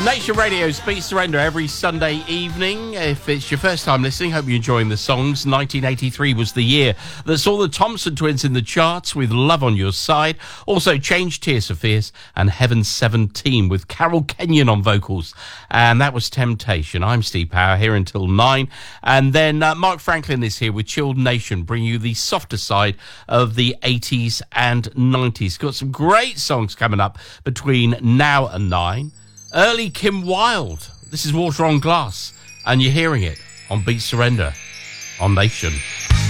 Nation Radio's Beat Surrender every Sunday evening. If it's your first time listening, hope you're enjoying the songs. 1983 was the year that saw the Thompson Twins in the charts with Love on Your Side. Also changed Tears for Fears and Heaven 17 with Carol Kenyon on vocals. And that was Temptation. I'm Steve Power here until 9. And then Mark Franklin is here with Chilled Nation, bringing you the softer side of the 80s and 90s. Got some great songs coming up between now and 9. Early Kim Wilde. This is Water on Glass, and you're hearing it on Beat Surrender on Nation.